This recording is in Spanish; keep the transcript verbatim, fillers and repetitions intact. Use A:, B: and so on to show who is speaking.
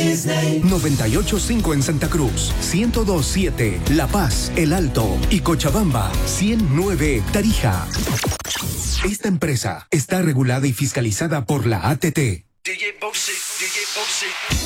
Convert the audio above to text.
A: Disney.
B: noventa y ocho punto cinco en Santa Cruz, ciento dos punto siete La Paz, El Alto y Cochabamba, ciento nueve Tarija. Esta empresa está regulada y fiscalizada por la A T T.
C: D J Bossy, D J Bossy.